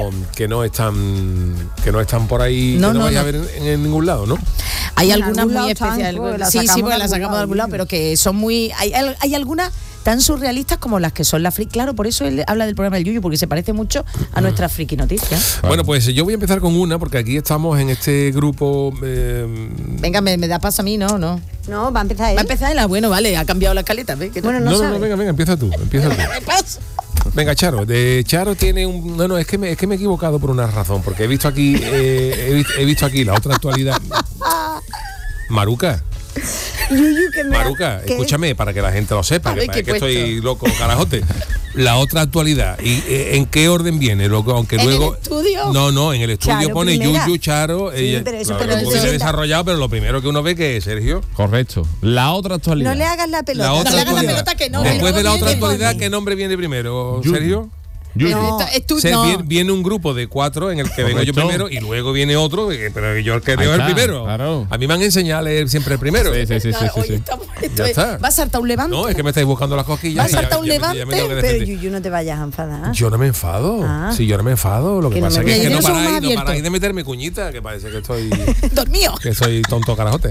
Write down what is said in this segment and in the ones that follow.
están por ahí, que no vais a ver en ningún lado, ¿no? Hay algunas muy especiales. Sí, porque las sacamos de algún lado, pero que son muy... Hay algunas tan surrealistas como las que son las friki. Claro, por eso él habla del programa del Yuyu, porque se parece mucho a nuestras friki noticias. Bueno, pues yo voy a empezar con una, porque aquí estamos en este grupo... Venga, me da paso a mí, ¿no? No, va a empezar él. Va a empezar él, bueno, vale, ha cambiado la escaleta. ¿Ves? Bueno, No, venga, empieza tú. Venga, Charo, Charo tiene un... No, es que me he equivocado por una razón, porque he visto aquí la otra actualidad. Maruca, escúchame, para que la gente lo sepa, que estoy loco, carajote. La otra actualidad, ¿y en qué orden viene? Aunque luego... ¿En el estudio? No, en el estudio Charo pone primera. Yuyu, Charo... Sí, pero eso viene desarrollado, pero lo primero que uno ve que es Sergio. Correcto. La otra actualidad. No le hagas la pelota. La otra No le hagas la actualidad. pelota que no. Después de la otra Viene actualidad, Bonnie. ¿qué nombre viene primero, Yuyu. Sergio? No. Viene un grupo de 4 en el que vengo yo Correcto. primero y luego viene otro, pero yo el que Ahí veo es el está, primero. claro. A mí me han enseñado a leer siempre el primero. Sí. Oye, Ya está. ¿Va a saltar un levante? No, es que me estáis buscando las cosquillas. ¿Va a y ya- saltar un ya me levante? tengo que Pero defender. Yuyu, no te vayas a enfadar. Yo no me enfado. Ah. Sí, yo no me enfado. Lo que Que no pasa me es que gusta. no Los ojos más paráis abiertos. de meterme cuñita, que parece que estoy Dormido. tonto carajote.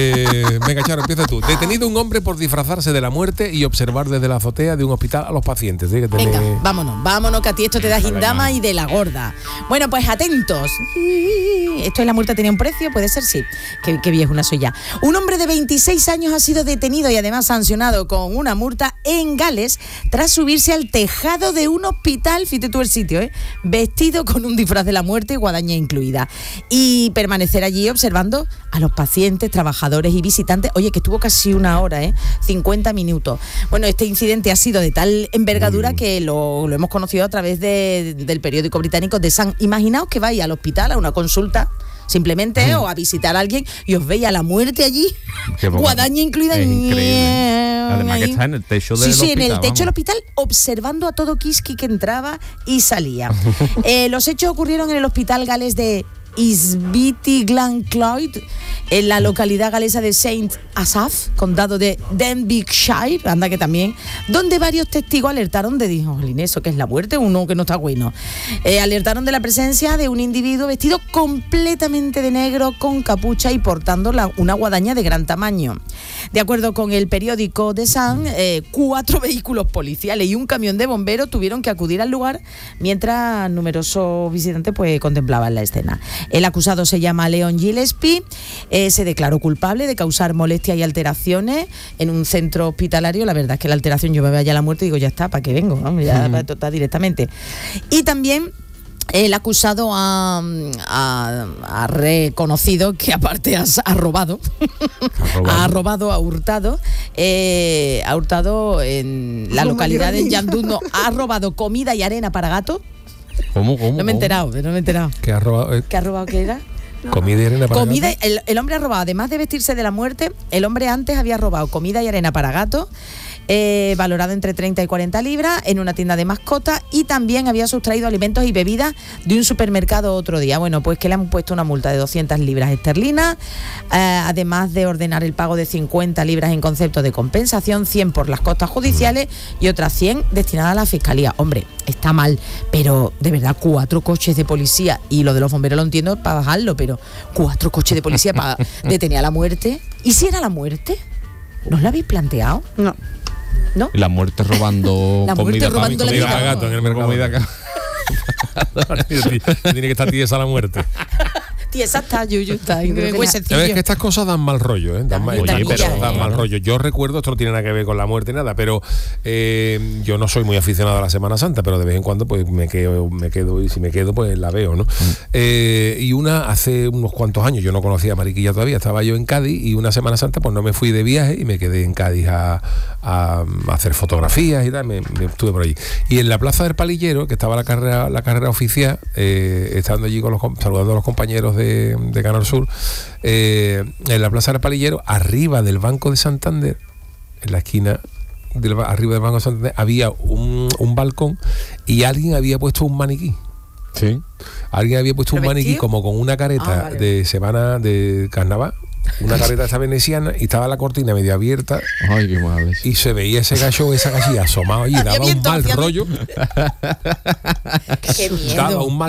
Venga, Charo, empieza tú. Detenido un hombre por disfrazarse de la muerte y observar desde la azotea de un hospital a los pacientes. ¿Sí? Que Venga, tenéis- vámonos, que a ti esto te da gindama y de la gorda. Bueno, pues atentos. Esto de la muerte tenía un precio, puede ser, sí. Qué viejuna soy ya. Un hombre de 26 años ha sido detenido y además sancionado con una multa en Gales tras subirse al tejado de un hospital, fíjate tú el sitio, vestido con un disfraz de la muerte, guadaña incluida, y permanecer allí observando a los pacientes, trabajadores y visitantes. Oye, que estuvo casi una hora, 50 minutos. Bueno, este incidente ha sido de tal envergadura que lo hemos conocido a través del periódico británico The Sun. Imaginaos que vais al hospital a una consulta simplemente o a visitar a alguien y os veis a la muerte allí, guadaña incluida. Es increíble. Además que está en el techo del hospital. Sí, en el techo del vamos. hospital, observando a todo Kiski que entraba y salía. Los hechos ocurrieron en el hospital galés de Isbiti Glencloyd, en la localidad galesa de Saint Asaph, condado de Denbighshire, anda que también, donde varios testigos alertaron dijo, ¿eso qué es la muerte? Uno que no está bueno. Alertaron de la presencia de un individuo vestido completamente de negro, con capucha y portando una guadaña de gran tamaño. De acuerdo con el periódico The Sun, 4 vehículos policiales y un camión de bomberos tuvieron que acudir al lugar mientras numerosos visitantes contemplaban la escena. El acusado se llama Leon Gillespie, se declaró culpable de causar molestias y alteraciones en un centro hospitalario. La verdad es que la alteración, yo me veo allá a la muerte y digo, ya está, ¿para qué vengo? ¿No? Ya está directamente. Y también el acusado ha reconocido que aparte ha hurtado en la localidad de Yanduno, ha robado comida y arena para gatos. ¿Cómo? No me he enterado. Que ha robado ¿Qué ha robado? ¿Qué era? comida y arena para Comida, gato. el hombre ha robado, además de vestirse de la muerte, el hombre antes había robado comida y arena para gatos, valorado entre 30 y 40 libras, en una tienda de mascotas, y también había sustraído alimentos y bebidas de un supermercado otro día. Bueno, pues que le han puesto una multa de 200 libras esterlinas, además de ordenar el pago de 50 libras en concepto de compensación, 100 por las costas judiciales y otras 100 destinadas a la fiscalía. Hombre, está mal, pero de verdad 4 coches de policía, y lo de los bomberos lo entiendo para bajarlo, pero 4 coches de policía para detener a la muerte. ¿Y si era la muerte? ¿No os lo habéis planteado? No. ¿No? Y la muerte robando La muerte comida robando la Comida vida. para gato en el mercado. Tiene que estar tiesa la muerte. Tiesa está, Yuyu está. Es que estas cosas dan mal rollo, ¿eh? Dan mal rollo. Yo recuerdo, esto no tiene nada que ver con la muerte ni nada, pero yo no soy muy aficionado a la Semana Santa, pero de vez en cuando pues me quedo y si me quedo pues la veo, ¿no? Y hace unos cuantos años, yo no conocía a Mariquilla todavía, estaba yo en Cádiz, y una Semana Santa pues no me fui de viaje y me quedé en Cádiz a hacer fotografías y tal, me estuve por allí. Y en la Plaza del Palillero, que estaba la carrera oficial, estando allí saludando a los compañeros de Canal Sur, en la Plaza del Palillero, arriba del Banco de Santander, en la esquina arriba del Banco de Santander, había un balcón y alguien había puesto un maniquí. Sí. Alguien había puesto un maniquí como con una careta de semana de carnaval, una careta esta veneciana, y estaba la cortina medio abierta. Ay, qué madre. Y se veía esa gallina asomado y daba un mal rollo. Qué miedo. Daba un mal